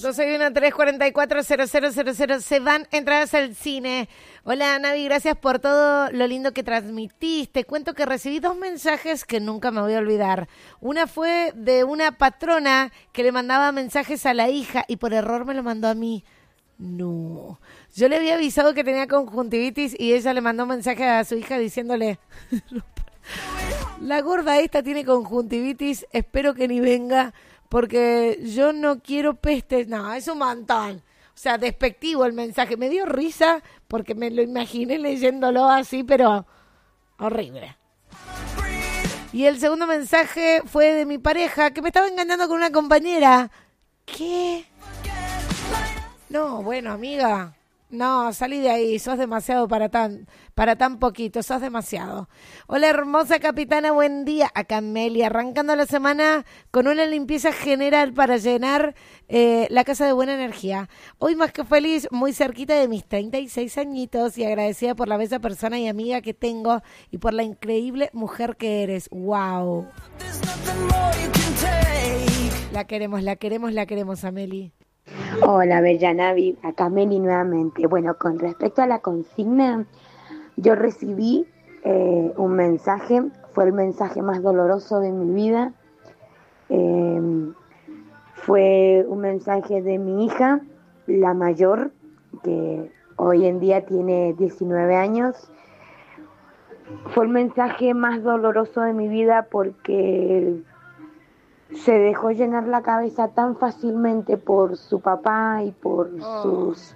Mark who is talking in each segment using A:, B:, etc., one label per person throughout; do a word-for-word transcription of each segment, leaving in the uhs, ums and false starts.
A: dos seis uno, tres cuatro cuatro, cero cero cero cero. Se van entradas al cine. Hola, Navi, gracias por todo lo lindo que transmitiste. Cuento que recibí dos mensajes que nunca me voy a olvidar. Una fue de una patrona que le mandaba mensajes a la hija y por error me lo mandó a mí. No. Yo le había avisado que tenía conjuntivitis y ella le mandó un mensaje a su hija diciéndole... La gorda esta tiene conjuntivitis, espero que ni venga porque yo no quiero pestes. No, es un montón. O sea, despectivo el mensaje. Me dio risa porque me lo imaginé leyéndolo así, pero horrible. Y el segundo mensaje fue de mi pareja que me estaba engañando con una compañera. ¿Qué? No, bueno, amiga. No, salí de ahí, sos demasiado para tan para tan poquito, sos demasiado. Hola, hermosa capitana, buen día. Acá Meli, arrancando la semana con una limpieza general para llenar eh, la casa de buena energía. Hoy más que feliz, muy cerquita de mis treinta y seis añitos y agradecida por la bella persona y amiga que tengo y por la increíble mujer que eres. ¡Wow! La queremos, la queremos, la queremos, Ameli.
B: Hola, Bella Navi, acá Meli nuevamente. Bueno, con respecto a la consigna, yo recibí eh, un mensaje, fue el mensaje más doloroso de mi vida. Eh, fue un mensaje de mi hija, la mayor, que hoy en día tiene diecinueve años. Fue el mensaje más doloroso de mi vida porque... se dejó llenar la cabeza tan fácilmente por su papá y por oh. sus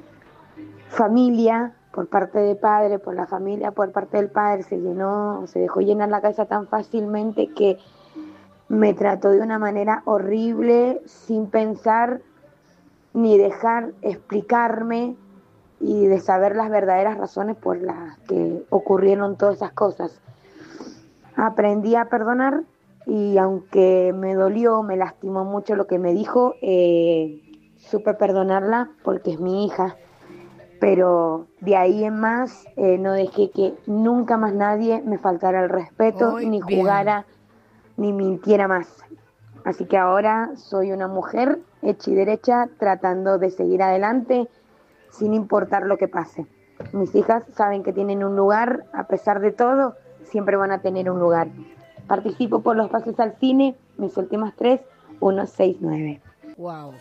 B: familia, por parte de padre, por la familia, por parte del padre, se llenó, se dejó llenar la cabeza tan fácilmente que me trató de una manera horrible, sin pensar ni dejar explicarme y de saber las verdaderas razones por las que ocurrieron todas esas cosas. Aprendí a perdonar. Y aunque me dolió, me lastimó mucho lo que me dijo, eh, supe perdonarla porque es mi hija. Pero de ahí en más eh, no dejé que nunca más nadie me faltara el respeto, Muy ni bien. jugara, ni mintiera más. Así que ahora soy una mujer hecha y derecha tratando de seguir adelante sin importar lo que pase. Mis hijas saben que tienen un lugar, a pesar de todo, siempre van a tener un lugar. Participo por los pases al cine, mis últimas tres, uno seis nueve.
A: Wow.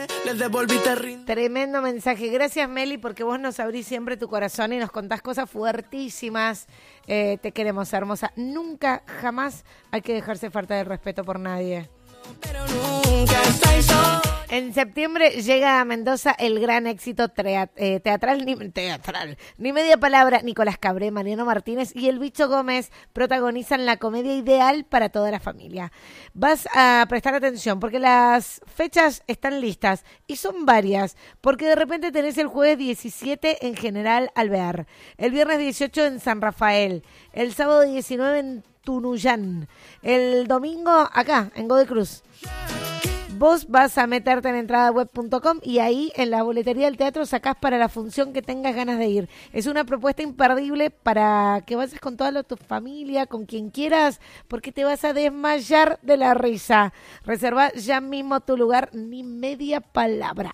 A: Tremendo mensaje. Gracias, Meli, porque vos nos abrís siempre tu corazón y nos contás cosas fuertísimas. Eh, te queremos, hermosa. Nunca, jamás hay que dejarse falta de respeto por nadie. Pero nunca estoy sola. En septiembre llega a Mendoza el gran éxito trea, eh, teatral, ni, teatral, ni media palabra. Nicolás Cabré, Mariano Martínez y el Bicho Gómez protagonizan la comedia ideal para toda la familia. Vas a prestar atención porque las fechas están listas y son varias, porque de repente tenés el jueves diecisiete en General Alvear, el viernes dieciocho en San Rafael, el sábado diecinueve en Tunuyán, el domingo acá en Godoy Cruz. Vos vas a meterte en entrada web punto com y ahí en la boletería del teatro sacás para la función que tengas ganas de ir. Es una propuesta imperdible para que vayas con toda tu familia, con quien quieras, porque te vas a desmayar de la risa. Reserva ya mismo tu lugar, ni media palabra.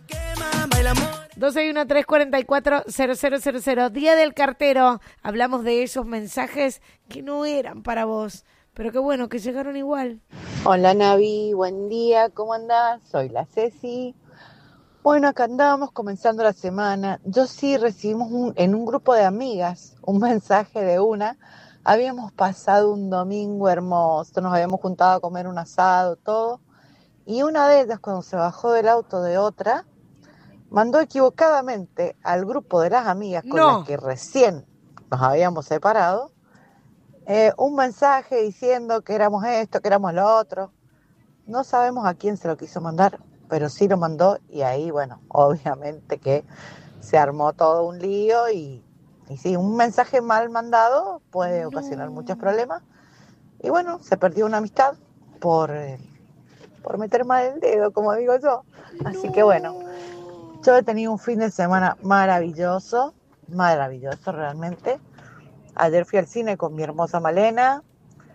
A: dos seis uno, tres cuatro cuatro, cero cero cero cero. Día del cartero. Hablamos de esos mensajes que no eran para vos. Pero qué bueno que llegaron igual.
C: Hola Navi, buen día, ¿cómo andás? Soy la Ceci. Bueno, acá andábamos comenzando la semana. Yo sí recibimos un, en un grupo de amigas un mensaje de una. Habíamos pasado un domingo hermoso, nos habíamos juntado a comer un asado, todo. Y una de ellas, cuando se bajó del auto de otra, mandó equivocadamente al grupo de las amigas con no. las que recién nos habíamos separado, Eh, un mensaje diciendo que éramos esto, que éramos lo otro. No sabemos a quién se lo quiso mandar, pero sí lo mandó y ahí, bueno, obviamente que se armó todo un lío y, y sí, un mensaje mal mandado puede ocasionar no. muchos problemas. Y bueno, se perdió una amistad por, eh, por meter mal el dedo, como digo yo. Así no. que bueno, yo he tenido un fin de semana maravilloso, maravilloso realmente. Ayer fui al cine con mi hermosa Malena,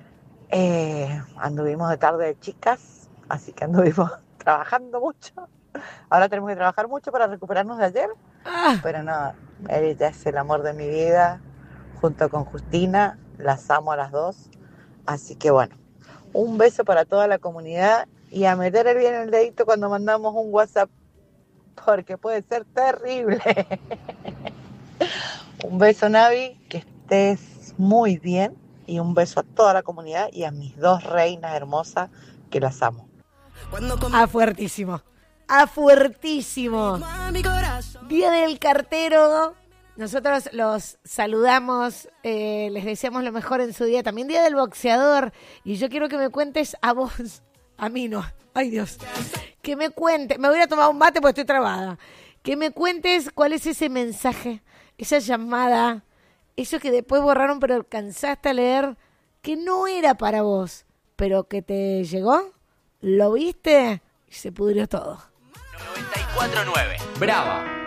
C: eh, anduvimos de tarde de chicas, así que anduvimos trabajando mucho. Ahora tenemos que trabajar mucho para recuperarnos de ayer,
A: Ah,
C: pero no, ella es el amor de mi vida, junto con Justina, las amo a las dos. Así que bueno, un beso para toda la comunidad y a meter bien el dedito cuando mandamos un WhatsApp, porque puede ser terrible. Un beso, Navi, que estés muy bien, y un beso a toda la comunidad y a mis dos reinas hermosas, que las amo.
A: a fuertísimo. A fuertísimo. Día del cartero. Nosotros los saludamos, eh, les deseamos lo mejor en su día. También día del boxeador. Y yo quiero que me cuentes a vos, a mí no. Ay, Dios. Que me cuentes, me voy a tomar un mate porque estoy trabada. Que me cuentes cuál es ese mensaje, esa llamada, eso que después borraron pero alcanzaste a leer, que no era para vos, pero que te llegó, lo viste y se pudrió todo.
D: noventa y cuatro nueve Brava.